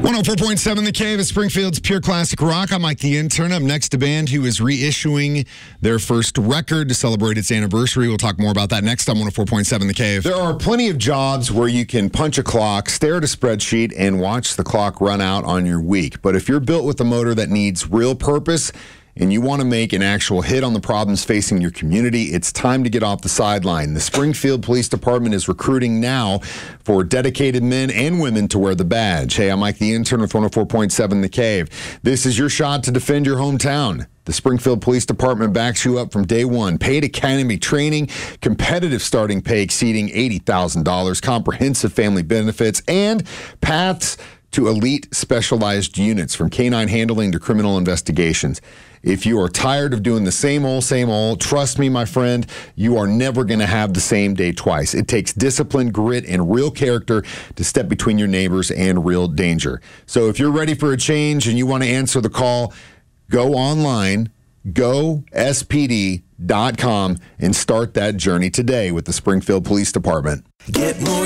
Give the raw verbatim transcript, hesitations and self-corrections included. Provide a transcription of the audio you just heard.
one oh four point seven The Cave is Springfield's pure classic rock. I'm Mike the Intern. Up next, a band who is reissuing their first record to celebrate its anniversary. We'll talk more about that next on one oh four point seven The Cave. There are plenty of jobs where you can punch a clock, stare at a spreadsheet, and watch the clock run out on your week. But if you're built with a motor that needs real purpose, and you want to make an actual hit on the problems facing your community, it's time to get off the sideline. The Springfield Police Department is recruiting now for dedicated men and women to wear the badge. Hey, I'm Mike the Intern with one oh four point seven The Cave. This is your shot to defend your hometown. The Springfield Police Department backs you up from day one. Paid academy training, competitive starting pay exceeding eighty thousand dollars, comprehensive family benefits, and paths to elite specialized units from canine handling to criminal investigations. If you are tired of doing the same old, same old, trust me, my friend, you are never going to have the same day twice. It takes discipline, grit, and real character to step between your neighbors and real danger. So if you're ready for a change and you want to answer the call, go online, go S P D dot com, and start that journey today with the Springfield Police Department. Get more